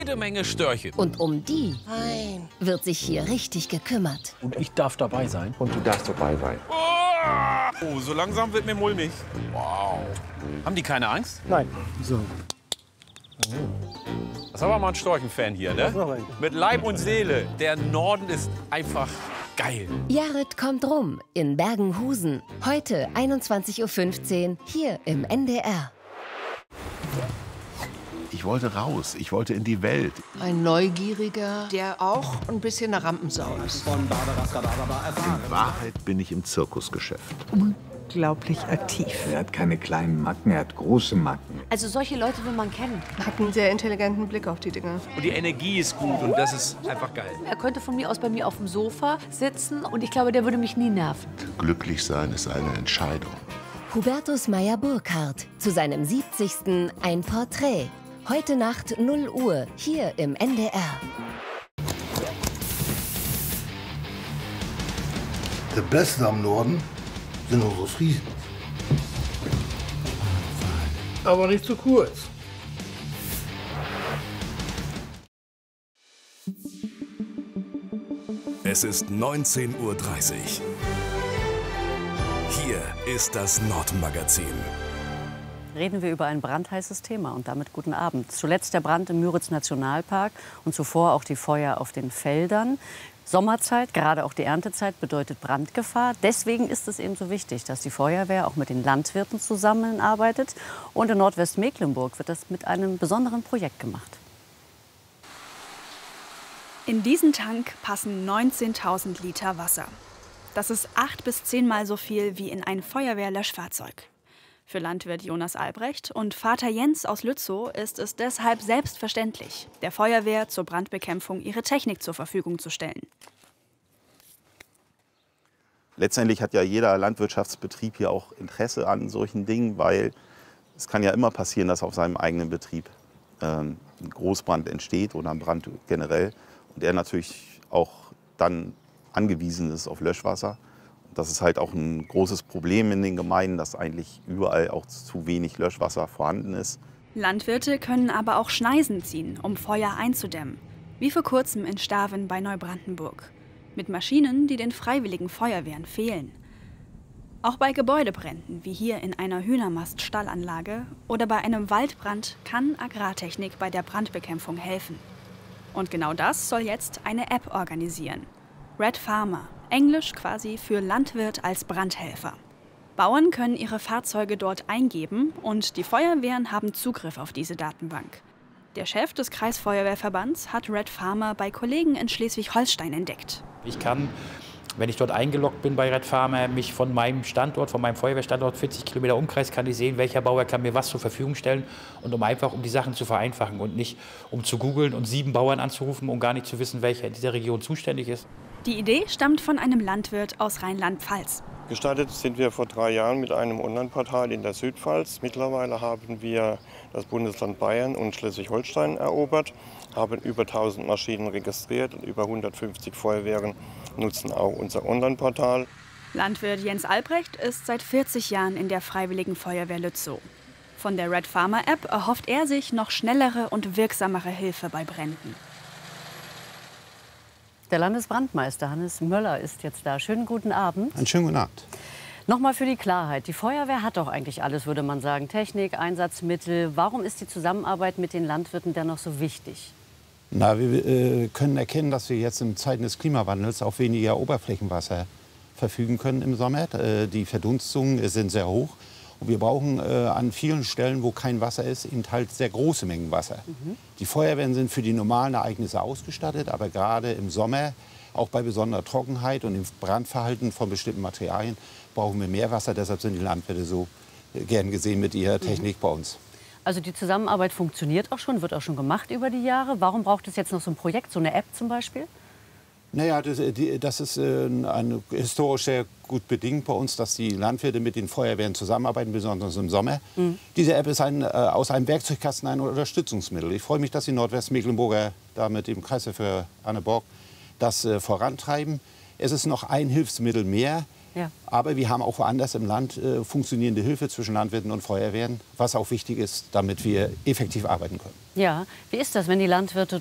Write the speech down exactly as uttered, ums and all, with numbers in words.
jede Menge Störche. Und um die Nein. wird sich hier richtig gekümmert. Und ich darf dabei sein. Und du darfst dabei sein. Oh, so langsam wird mir mulmig. Wow. Haben die keine Angst? Nein. So. Das ist aber mal ein Storchenfan hier, ne? Mit Leib und Seele. Der Norden ist einfach geil. Jared kommt rum in Bergenhusen. Heute einundzwanzig Uhr fünfzehn hier im N D R. Ich wollte raus, ich wollte in die Welt. Ein Neugieriger, der auch ein bisschen eine Rampensau ist. In Wahrheit bin ich im Zirkusgeschäft. Unglaublich aktiv. Er hat keine kleinen Macken, er hat große Macken. Also solche Leute will man kennen. Hat einen sehr intelligenten Blick auf die Dinge. Und die Energie ist gut und das ist einfach geil. Er könnte von mir aus bei mir auf dem Sofa sitzen und ich glaube, der würde mich nie nerven. Glücklich sein ist eine Entscheidung. Hubertus Meyer-Burkhardt zu seinem siebzigsten Ein Porträt. Heute Nacht null Uhr hier im N D R. Der Beste am Norden sind unsere Friesen. Aber nicht zu kurz. Es ist neunzehn Uhr dreißig. Hier ist das Nordmagazin. Reden wir über ein brandheißes Thema und damit guten Abend. Zuletzt der Brand im Müritz-Nationalpark und zuvor auch die Feuer auf den Feldern. Sommerzeit, gerade auch die Erntezeit, bedeutet Brandgefahr. Deswegen ist es eben so wichtig, dass die Feuerwehr auch mit den Landwirten zusammenarbeitet. Und in Nordwestmecklenburg wird das mit einem besonderen Projekt gemacht. In diesen Tank passen neunzehntausend Liter Wasser. Das ist acht bis zehnmal so viel wie in ein Feuerwehrlöschfahrzeug. Für Landwirt Jonas Albrecht und Vater Jens aus Lützow ist es deshalb selbstverständlich, der Feuerwehr zur Brandbekämpfung ihre Technik zur Verfügung zu stellen. Letztendlich hat ja jeder Landwirtschaftsbetrieb hier auch Interesse an solchen Dingen, weil es kann ja immer passieren, dass auf seinem eigenen Betrieb ähm, ein Großbrand entsteht oder ein Brand generell und er natürlich auch dann angewiesen ist auf Löschwasser. Das ist halt auch ein großes Problem in den Gemeinden, dass eigentlich überall auch zu wenig Löschwasser vorhanden ist. Landwirte können aber auch Schneisen ziehen, um Feuer einzudämmen. Wie vor kurzem in Staven bei Neubrandenburg. Mit Maschinen, die den freiwilligen Feuerwehren fehlen. Auch bei Gebäudebränden, wie hier in einer Hühnermast-Stallanlage oder bei einem Waldbrand, kann Agrartechnik bei der Brandbekämpfung helfen. Und genau das soll jetzt eine App organisieren. Red Farmer. Englisch quasi für Landwirt als Brandhelfer. Bauern können ihre Fahrzeuge dort eingeben und die Feuerwehren haben Zugriff auf diese Datenbank. Der Chef des Kreisfeuerwehrverbands hat Red Farmer bei Kollegen in Schleswig-Holstein entdeckt. Ich kann, wenn ich dort eingeloggt bin bei Red Farmer, mich von meinem Standort, von meinem Feuerwehrstandort, vierzig Kilometer Umkreis, kann ich sehen, welcher Bauer kann mir was zur Verfügung stellen. Und um einfach, um die Sachen zu vereinfachen und nicht um zu googeln und sieben Bauern anzurufen, um gar nicht zu wissen, welcher in dieser Region zuständig ist. Die Idee stammt von einem Landwirt aus Rheinland-Pfalz. Gestartet sind wir vor drei Jahren mit einem Online-Portal in der Südpfalz. Mittlerweile haben wir das Bundesland Bayern und Schleswig-Holstein erobert, haben über tausend Maschinen registriert und über hundertfünfzig Feuerwehren nutzen auch unser Online-Portal. Landwirt Jens Albrecht ist seit vierzig Jahren in der Freiwilligen Feuerwehr Lützow. Von der Red Farmer App erhofft er sich noch schnellere und wirksamere Hilfe bei Bränden. Der Landesbrandmeister Hannes Möller ist jetzt da. Schönen guten Abend. Einen schönen guten Abend. Nochmal für die Klarheit. Die Feuerwehr hat doch eigentlich alles, würde man sagen. Technik, Einsatzmittel. Warum ist die Zusammenarbeit mit den Landwirten dennoch so wichtig? Na, wir äh, können erkennen, dass wir jetzt in Zeiten des Klimawandels auf weniger Oberflächenwasser verfügen können im Sommer. Äh, die Verdunstungen sind sehr hoch. Und wir brauchen äh, an vielen Stellen, wo kein Wasser ist, eben halt sehr große Mengen Wasser. Mhm. Die Feuerwehren sind für die normalen Ereignisse ausgestattet, aber gerade im Sommer, auch bei besonderer Trockenheit und im Brandverhalten von bestimmten Materialien, brauchen wir mehr Wasser. Deshalb sind die Landwirte so äh, gern gesehen mit ihrer Technik mhm. bei uns. Also die Zusammenarbeit funktioniert auch schon, wird auch schon gemacht über die Jahre. Warum braucht es jetzt noch so ein Projekt, so eine App zum Beispiel? Naja, das, die, das ist äh, eine, historisch sehr gut bedingt bei uns, dass die Landwirte mit den Feuerwehren zusammenarbeiten, besonders im Sommer. Mhm. Diese App ist ein, äh, aus einem Werkzeugkasten ein Unterstützungsmittel. Ich freue mich, dass die Nordwestmecklenburger da mit dem Kreisverwalter Anne Borg das äh, vorantreiben. Es ist noch ein Hilfsmittel mehr, Ja. Aber wir haben auch woanders im Land äh, funktionierende Hilfe zwischen Landwirten und Feuerwehren, was auch wichtig ist, damit wir effektiv arbeiten können. Ja, wie ist das, wenn die Landwirte